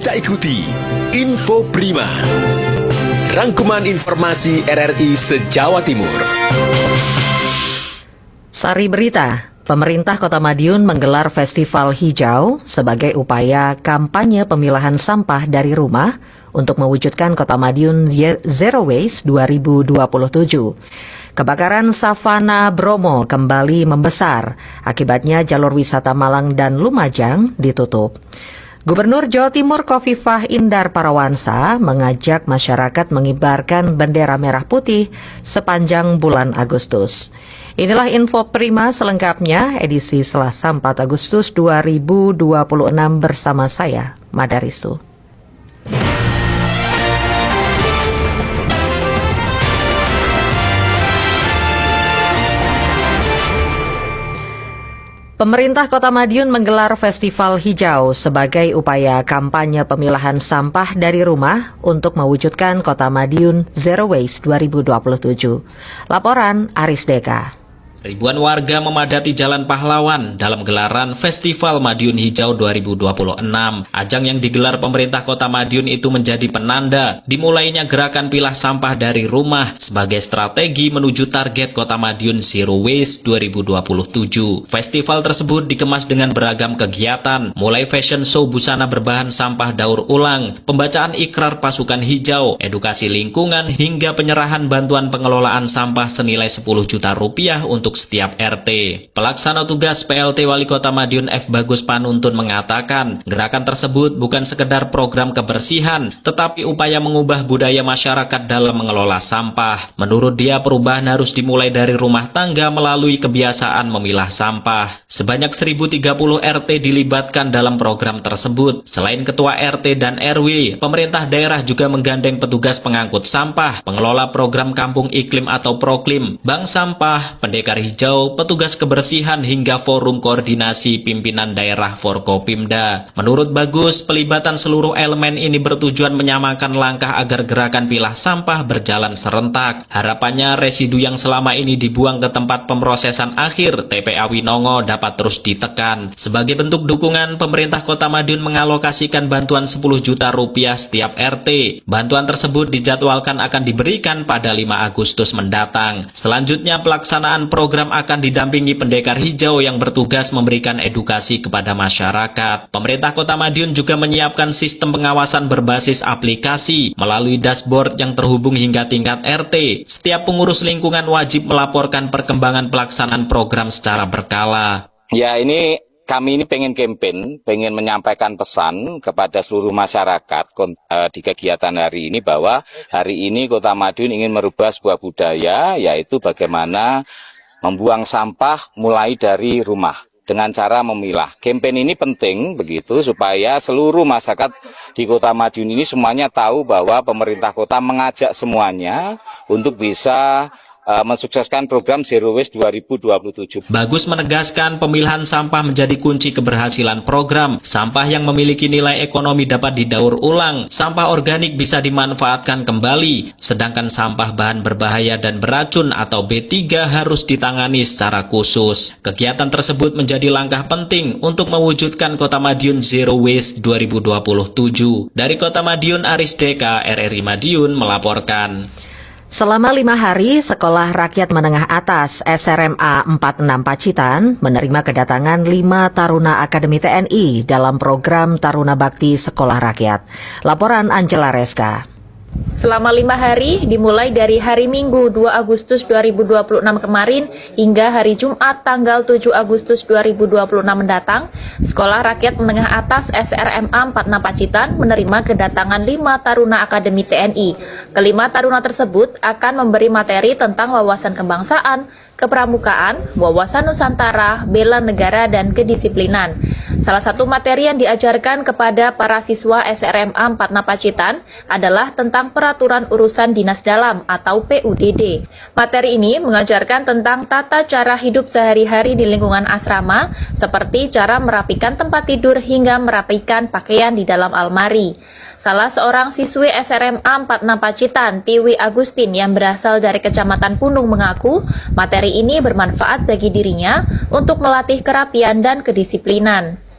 Kita ikuti Info Prima, rangkuman informasi RRI se-Jawa Timur. Sari berita, pemerintah Kota Madiun menggelar Festival Hijau sebagai upaya kampanye pemilahan sampah dari rumah untuk mewujudkan Kota Madiun Zero Waste 2027. Kebakaran Savana Bromo kembali membesar, akibatnya jalur wisata Malang dan Lumajang ditutup. Gubernur Jawa Timur Khofifah Indar Parawansa mengajak masyarakat mengibarkan bendera merah putih sepanjang bulan Agustus. Inilah Info Prima selengkapnya edisi Selasa 4 Agustus 2026 bersama saya, Madaristu. Pemerintah Kota Madiun menggelar Festival Hijau sebagai upaya kampanye pemilahan sampah dari rumah untuk mewujudkan Kota Madiun Zero Waste 2027. Laporan Aris Deka. Ribuan warga memadati Jalan Pahlawan dalam gelaran Festival Madiun Hijau 2026. Ajang yang digelar pemerintah Kota Madiun itu menjadi penanda dimulainya gerakan pilah sampah dari rumah sebagai strategi menuju target Kota Madiun Zero Waste 2027. Festival tersebut dikemas dengan beragam kegiatan, mulai fashion show busana berbahan sampah daur ulang, pembacaan ikrar pasukan hijau, edukasi lingkungan, hingga penyerahan bantuan pengelolaan sampah senilai 10 juta rupiah untuk setiap RT. Pelaksana tugas PLT Wali Kota Madiun F. Bagus Panuntun mengatakan, gerakan tersebut bukan sekedar program kebersihan, tetapi upaya mengubah budaya masyarakat dalam mengelola sampah. Menurut dia, perubahan harus dimulai dari rumah tangga melalui kebiasaan memilah sampah. Sebanyak 1030 RT dilibatkan dalam program tersebut. Selain Ketua RT dan RW, pemerintah daerah juga menggandeng petugas pengangkut sampah, pengelola program Kampung Iklim atau Proklim, bank sampah, pendekar hijau, petugas kebersihan, hingga forum koordinasi pimpinan daerah Forkopimda. Menurut Bagus, pelibatan seluruh elemen ini bertujuan menyamakan langkah agar gerakan pilah sampah berjalan serentak. Harapannya residu yang selama ini dibuang ke tempat pemrosesan akhir TPA Winongo dapat terus ditekan. Sebagai bentuk dukungan, pemerintah Kota Madiun mengalokasikan bantuan 10 juta rupiah setiap RT. Bantuan tersebut dijadwalkan akan diberikan pada 5 Agustus mendatang. Selanjutnya, pelaksanaan program akan didampingi pendekar hijau yang bertugas memberikan edukasi kepada masyarakat. Pemerintah Kota Madiun juga menyiapkan sistem pengawasan berbasis aplikasi melalui dashboard yang terhubung hingga tingkat RT. Setiap pengurus lingkungan wajib melaporkan perkembangan pelaksanaan program secara berkala. Ya, kami pengen campaign, pengen menyampaikan pesan kepada seluruh masyarakat di kegiatan hari ini bahwa hari ini Kota Madiun ingin merubah sebuah budaya, yaitu bagaimana membuang sampah mulai dari rumah dengan cara memilah. Campaign ini penting begitu supaya seluruh masyarakat di Kota Madiun ini semuanya tahu bahwa pemerintah kota mengajak semuanya untuk bisa mensukseskan program Zero Waste 2027. Bagus menegaskan pemilahan sampah menjadi kunci keberhasilan program. Sampah yang memiliki nilai ekonomi dapat didaur ulang, sampah organik bisa dimanfaatkan kembali, sedangkan sampah bahan berbahaya dan beracun atau B3 harus ditangani secara khusus. Kegiatan tersebut menjadi langkah penting untuk mewujudkan Kota Madiun Zero Waste 2027. Dari Kota Madiun, Aris Deka, RRI Madiun melaporkan. Selama 5 hari, Sekolah Rakyat Menengah Atas SRMA 46 Pacitan menerima kedatangan 5 taruna Akademi TNI dalam program Taruna Bakti Sekolah Rakyat. Laporan Angela Reska. Selama 5 hari, dimulai dari hari Minggu 2 Agustus 2026 kemarin hingga hari Jumat tanggal 7 Agustus 2026 mendatang, Sekolah Rakyat Menengah Atas SRMA 46 Pacitan menerima kedatangan 5 taruna Akademi TNI. Kelima taruna tersebut akan memberi materi tentang wawasan kebangsaan, kepramukaan, wawasan Nusantara, bela negara, dan kedisiplinan. Salah satu materi yang diajarkan kepada para siswa SRMA 46 Pacitan adalah tentang Peraturan Urusan Dinas Dalam atau PUDD. Materi ini mengajarkan tentang tata cara hidup sehari-hari di lingkungan asrama, seperti cara merapikan tempat tidur hingga merapikan pakaian di dalam almari. Salah seorang siswi SRMA 46 Pacitan, Tiwi Agustin yang berasal dari Kecamatan Punung mengaku materi ini bermanfaat bagi dirinya untuk melatih kerapian dan kedisiplinan.